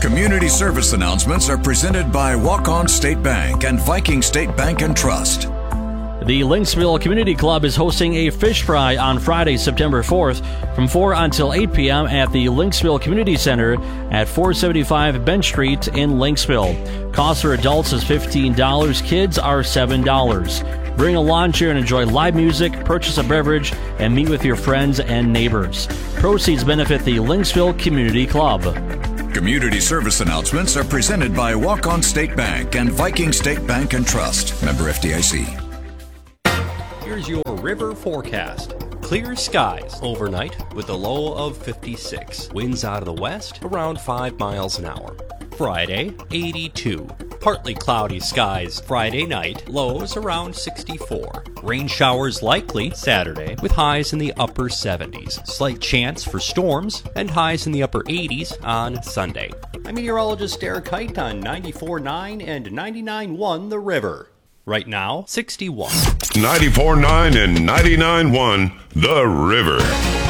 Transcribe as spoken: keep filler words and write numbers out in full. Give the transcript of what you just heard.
Community service announcements are presented by Walk-On State Bank and Viking State Bank and Trust. The Lynxville Community Club is hosting a fish fry on Friday, September fourth from four until eight p.m. at the Lynxville Community Center at four seventy-five Bench Street in Lynxville. Cost for adults is fifteen dollars. Kids are seven dollars. Bring a lawn chair and enjoy live music, purchase a beverage, and meet with your friends and neighbors. Proceeds benefit the Lynxville Community Club. Community service announcements are presented by Walk-On State Bank and Viking State Bank and Trust. Member F D I C. Here's your river forecast. Clear skies overnight with a low of fifty-six. Winds out of the west around five miles an hour. Friday, eighty-two. Partly cloudy skies Friday night, lows around sixty-four. Rain showers likely Saturday with highs in the upper seventies. Slight chance for storms and highs in the upper eighties on Sunday. I'm meteorologist Derek Kite on ninety-four point nine and ninety-nine point one The River. Right now, sixty-one. ninety-four point nine and ninety-nine point one The River.